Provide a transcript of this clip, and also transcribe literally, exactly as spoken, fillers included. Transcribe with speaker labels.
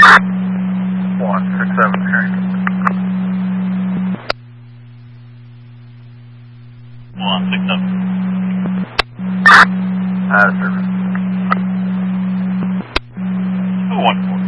Speaker 1: one six seven hearing.
Speaker 2: one six seven.
Speaker 1: Out of service.
Speaker 2: two one four.